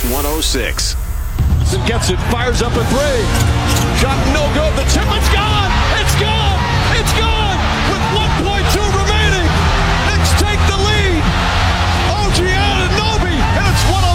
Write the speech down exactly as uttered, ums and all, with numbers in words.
one oh six. Gets it, fires up a three. Shot no good. The